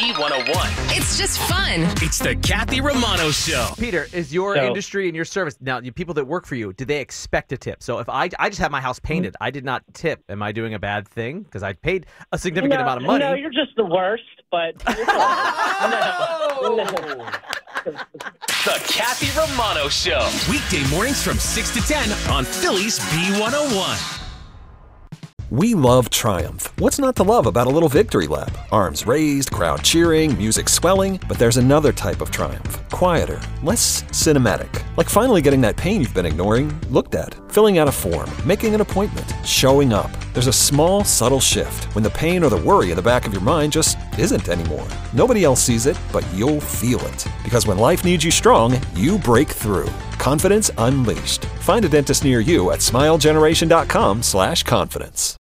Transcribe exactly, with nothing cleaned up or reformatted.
B one oh one. It's just fun. It's the Kathy Romano Show. Peter, is your So- industry and your service now? The people that work for you, do they expect a tip? So if I, I just had my house painted, I did not tip. Am I doing a bad thing because I paid a significant no, amount of money? No, you're just the worst, but you're no, no. The Kathy Romano Show. Weekday mornings from six to ten on Philly's B one oh one. We love Triumph. What's not to love about a little victory lap? Arms raised, crowd cheering, music swelling. But there's another type of triumph. Quieter, less cinematic. Like finally getting that pain you've been ignoring looked at. Filling out a form, making an appointment, showing up. There's a small, subtle shift when the pain or the worry in the back of your mind just isn't anymore. Nobody else sees it, but you'll feel it. Because when life needs you strong, you break through. Confidence unleashed. Find a dentist near you at smilegeneration dot com slash confidence.